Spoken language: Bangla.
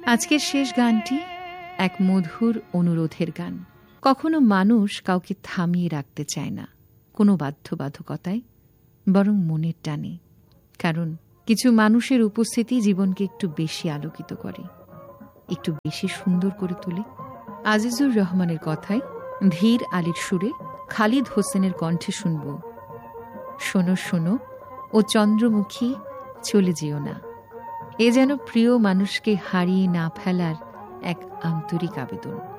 আজকের শেষ গানটি এক মধুর অনুরোধের গান। কখনো মানুষ কাউকে থামিয়ে রাখতে চায় না কোনো বাধ্যবাধকতায়, বরং মনের টানে। কারণ কিছু মানুষের উপস্থিতি জীবনকে একটু বেশি আলোকিত করে, একটু বেশি সুন্দর করে তোলে। আজিজুর রহমানের কথায়, ধীর আলীর সুরে, খালিদ হোসেনের কণ্ঠে শুনব শোনো শোনো ও চন্দ্রমুখী চলে যেও না। এ যেন প্রিয় মানুষকে হারিয়ে না ফেলার এক আন্তরিক আবেদন।